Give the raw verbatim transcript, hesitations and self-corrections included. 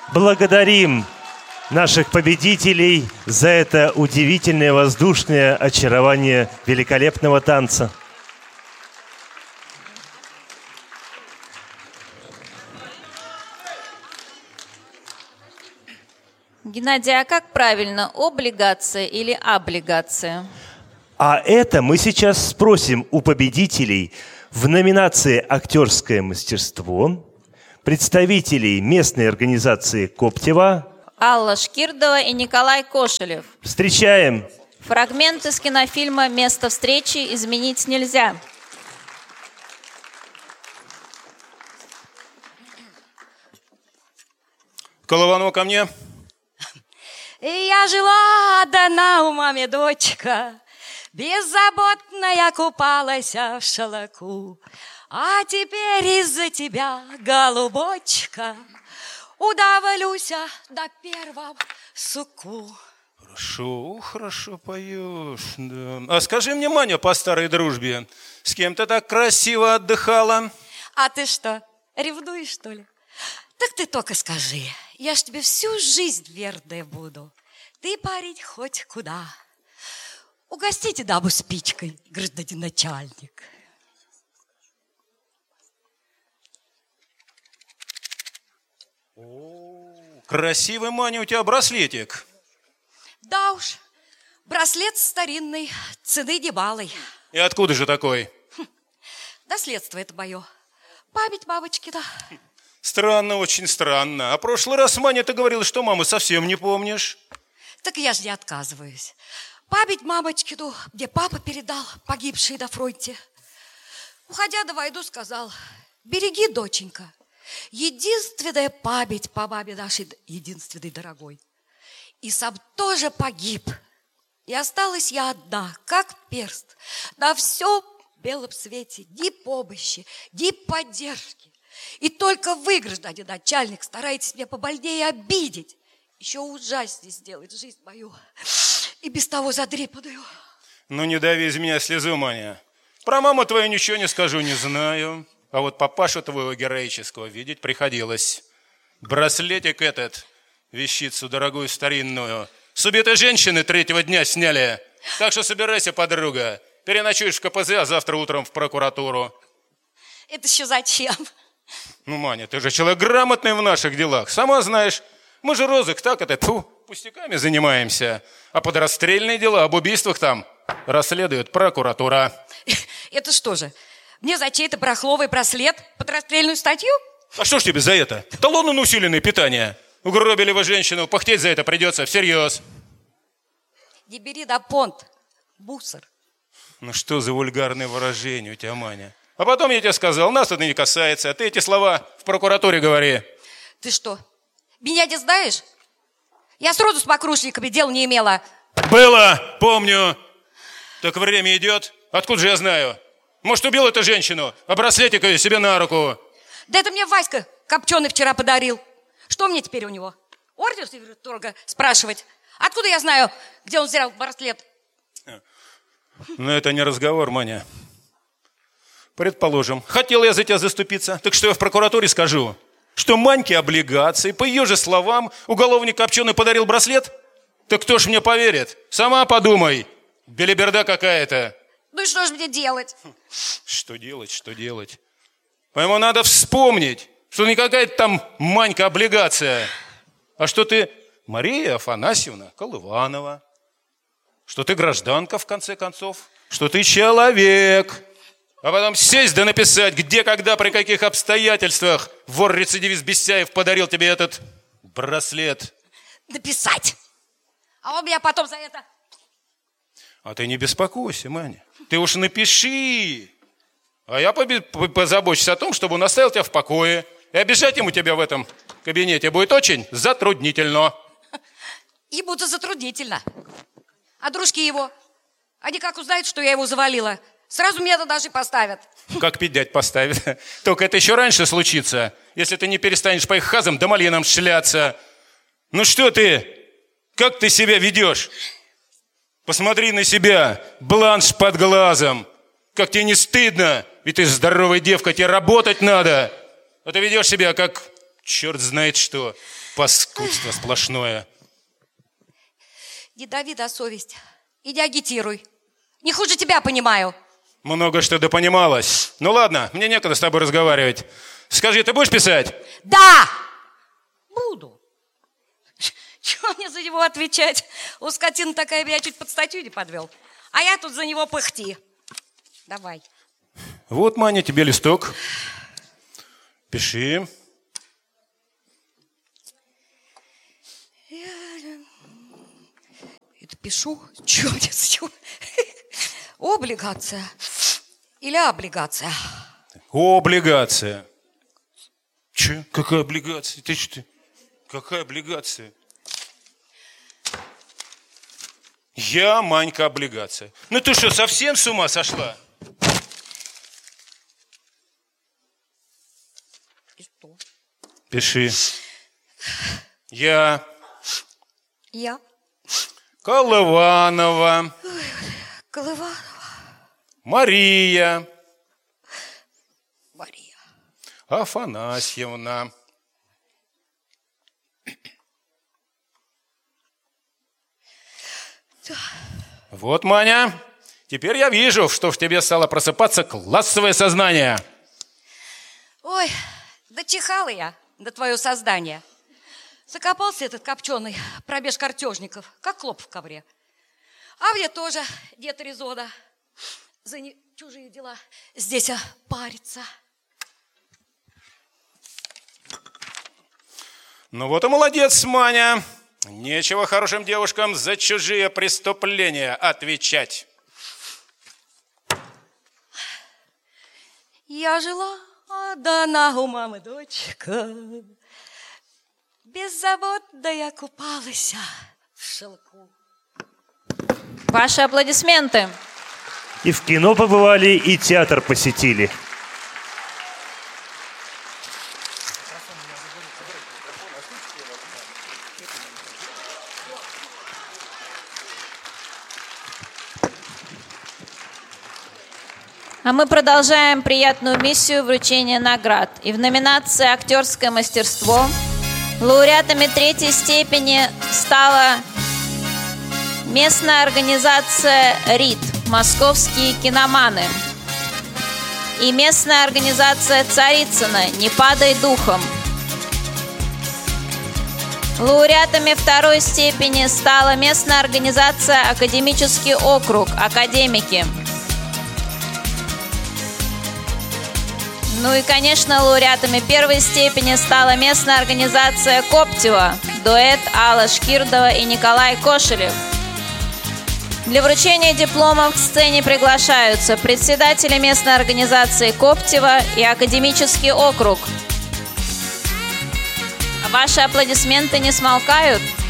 Благодарим наших победителей за это удивительное воздушное очарование великолепного танца. Геннадий, а как правильно, облигация или облигация? А это мы сейчас спросим у победителей в номинации «Актерское мастерство», представителей местной организации «Коптева» Алла Шкирдова и Николай Кошелев. Встречаем! Фрагмент из кинофильма «Место встречи изменить нельзя». Колыванова ко мне. Я жила одна у мамы дочка, беззаботная купалась в шелку. А теперь из-за тебя, голубочка, удавлюсь до первого суку. Хорошо, хорошо поешь, да. А скажи мне, Маня, по старой дружбе, с кем ты так красиво отдыхала? А ты что, ревнуешь, что ли? Так ты только скажи, я ж тебе всю жизнь верной буду. Ты парить хоть куда. Угостите даму спичкой, гражданин начальник. О, красивый, Маня, у тебя браслетик. Да уж, браслет старинный, цены немалой. И откуда же такой? Хм, наследство это мое. Память бабочкина. Странно, очень странно. А прошлый раз, Маня, ты говорила, что мамы совсем не помнишь. Так я же не отказываюсь. Память мамочкину мне папа передал, погибший на фронте. Уходя на войну, сказал: береги, доченька, единственная память по маме нашей, единственной дорогой. И сам тоже погиб. И осталась я одна, как перст, на всем белом свете. Ни помощи, ни поддержки. И только вы, гражданин начальник, стараетесь меня побольнее обидеть. Еще ужаснее сделать жизнь мою. И без того задрипанную. Ну, не дави из меня слезу, Маня. Про маму твою ничего не скажу, не знаю. А вот папашу твоего героического видеть приходилось. Браслетик этот, вещицу дорогую старинную, с убитой женщины третьего дня сняли. Так что собирайся, подруга. Переночуешь в ка пэ зэ, а завтра утром в прокуратуру. Это еще зачем? Ну, Маня, ты же человек грамотный в наших делах. Сама знаешь, мы же розыск так это, тьфу, пустяками занимаемся. А под расстрельные дела об убийствах там расследует прокуратура. Это что же, мне за чей-то барахловый браслет под расстрельную статью? А что ж тебе за это? Талоны на усиленное питание. Угробили вы женщину, пыхтеть за это придется всерьез. Не бери да понт, бусер. Ну что за вульгарное выражение у тебя, Маня? А потом я тебе сказал, нас это не касается, а ты эти слова в прокуратуре говори. Ты что, меня не знаешь? Я сроду с мокрушниками дел не имела. Было, помню. Так время идет. Откуда же я знаю? Может, убил эту женщину, а браслетик ее себе на руку? Да это мне Васька Копченый вчера подарил. Что мне теперь у него? Ордер Северторга спрашивать? Откуда я знаю, где он взял браслет? Ну, это не разговор, Маня. Предположим, хотел я за тебя заступиться. Так что я в прокуратуре скажу? Что Маньке облигации, по ее же словам, уголовник Копченый подарил браслет? Так кто ж мне поверит? Сама подумай. Белиберда какая-то. Ну и что же мне делать? Что делать, что делать? Поэтому надо вспомнить, что не какая-то там Манька облигация, а что ты Мария Афанасьевна Колыванова, что ты гражданка, в конце концов, что ты человек. А потом сесть да написать, где, когда, при каких обстоятельствах вор-рецидивист Бесяев подарил тебе этот браслет. Написать. А он меня потом за это... А ты не беспокойся, Маня. Ты уж напиши. А я позабочусь о том, чтобы он оставил тебя в покое. И обижать ему тебя в этом кабинете будет очень затруднительно. Ему-то затруднительно. А дружки его? Они как узнают, что я его завалила, сразу меня туда же поставят. Как пить дать поставят. Только это еще раньше случится, если ты не перестанешь по их хазам да малинам шляться. Ну что ты? Как ты себя ведешь? Посмотри на себя, бланш под глазом. Как тебе не стыдно? Ведь ты здоровая девка, тебе работать надо. А ты ведешь себя как черт знает что. Паскудство сплошное. Не дави на совесть. Иди агитируй. Не хуже тебя понимаю. Много что допонималось. Ну ладно, мне некогда с тобой разговаривать. Скажи, ты будешь писать? Да! Буду. Чего мне за него отвечать? У скотины такая, я чуть под статью не подвел. А я тут за него пыхти. Давай. Вот, Маня, тебе листок. Пиши. Это пишу? Чего мне с чего? Облигация или облигация? Облигация. Че? Какая облигация? Ты что? Какая облигация? Я, Манька, облигация. Ну ты что, совсем с ума сошла? И что? Пиши. Я. Я. Колыванова. Колыванова. Мария. Мария. Афанасьевна. Вот, Маня, теперь я вижу, что в тебе стало просыпаться классовое сознание. Ой, дочихала я до твое создание. Закопался этот копченый пробеж картежников, как клоп в ковре. А мне тоже дед Резода за не чужие дела здесь а, парится. Ну вот и молодец, Маня. Нечего хорошим девушкам за чужие преступления отвечать. Я жила одна у мамы дочка, беззаботно я купалась в шелку. Ваши аплодисменты. И в кино побывали, и театр посетили. А мы продолжаем приятную миссию вручения наград. И в номинации «Актерское мастерство» лауреатами третьей степени стала местная организация РИТ «Московские киноманы» и местная организация Царицына «Не падай духом». Лауреатами второй степени стала местная организация «Академический округ» «Академики». Ну и, конечно, лауреатами первой степени стала местная организация «Коптева», дуэт Алла Шкирдова и Николай Кошелев. Для вручения дипломов к сцене приглашаются председатели местной организации «Коптева» и «Академический округ». Ваши аплодисменты не смолкают.